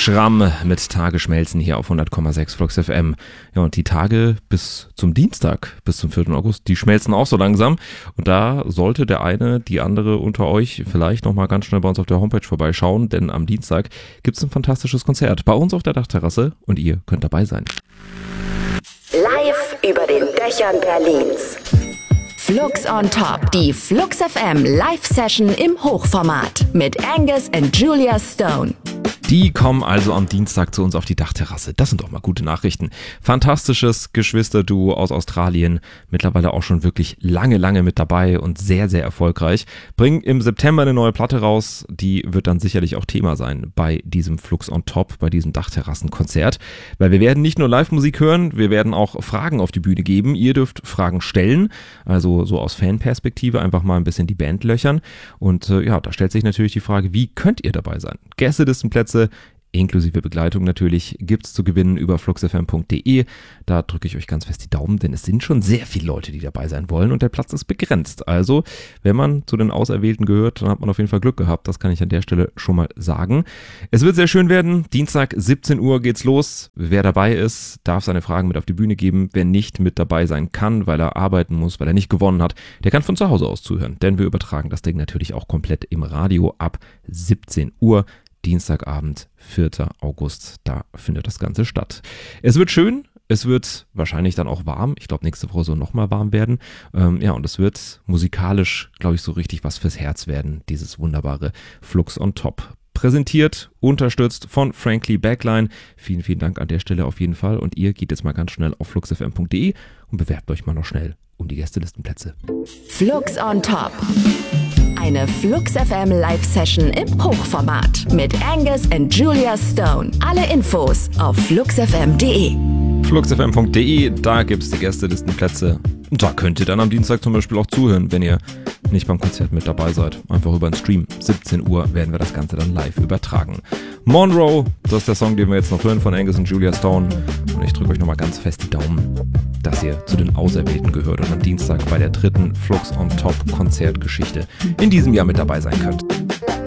Schramm mit Tage schmelzen hier auf 100,6 Flux FM. Ja, und die Tage bis zum Dienstag, bis zum 4. August, die schmelzen auch so langsam. Und da sollte der eine, die andere unter euch vielleicht nochmal ganz schnell bei uns auf der Homepage vorbeischauen, denn am Dienstag gibt es ein fantastisches Konzert bei uns auf der Dachterrasse und ihr könnt dabei sein. Live über den Dächern Berlins. Flux on Top, die Flux FM Live-Session im Hochformat mit Angus and Julia Stone. Die kommen also am Dienstag zu uns auf die Dachterrasse. Das sind doch mal gute Nachrichten. Fantastisches Geschwisterduo aus Australien. Mittlerweile auch schon wirklich lange mit dabei und sehr, sehr erfolgreich. Bringen im September eine neue Platte raus. Die wird dann sicherlich auch Thema sein bei diesem Flux on Top, bei diesem Dachterrassenkonzert. Weil wir werden nicht nur Live-Musik hören, wir werden auch Fragen auf die Bühne geben. Ihr dürft Fragen stellen, also so aus Fanperspektive einfach mal ein bisschen die Band löchern. Und ja, da stellt sich natürlich die Frage, wie könnt ihr dabei sein? Gästelistenplätze inklusive Begleitung natürlich gibt's zu gewinnen über fluxfm.de. Da drücke ich euch ganz fest die Daumen, denn es sind schon sehr viele Leute, die dabei sein wollen und der Platz ist begrenzt. Also, wenn man zu den Auserwählten gehört, dann hat man auf jeden Fall Glück gehabt. Das kann ich an der Stelle schon mal sagen. Es wird sehr schön werden. Dienstag 17 Uhr geht's los. Wer dabei ist, darf seine Fragen mit auf die Bühne geben. Wer nicht mit dabei sein kann, weil er arbeiten muss, weil er nicht gewonnen hat, der kann von zu Hause aus zuhören. Denn wir übertragen das Ding natürlich auch komplett im Radio ab 17 Uhr. Dienstagabend, 4. August, da findet das Ganze statt. Es wird schön, es wird wahrscheinlich dann auch warm. Ich glaube, nächste Woche soll nochmal warm werden. Ja, und es wird musikalisch, glaube ich, so richtig was fürs Herz werden, dieses wunderbare Flux on Top. Präsentiert, unterstützt von Frankly Backline. Vielen, vielen Dank an der Stelle auf jeden Fall. Und ihr geht jetzt mal ganz schnell auf fluxfm.de und bewerbt euch mal noch schnell um die Gästelistenplätze. Flux on Top. Eine Flux FM Live-Session im Hochformat mit Angus and Julia Stone. Alle Infos auf fluxfm.de. fluxfm.de, da gibt's die Gästelistenplätze. Und da könnt ihr dann am Dienstag zum Beispiel auch zuhören, wenn ihr nicht beim Konzert mit dabei seid. Einfach über den Stream. 17 Uhr werden wir das Ganze dann live übertragen. Monroe, das ist der Song, den wir jetzt noch hören von Angus und Julia Stone. Und ich drücke euch nochmal ganz fest die Daumen, dass ihr zu den Auserwählten gehört und am Dienstag bei der 3. Flux on Top Konzertgeschichte in diesem Jahr mit dabei sein könnt.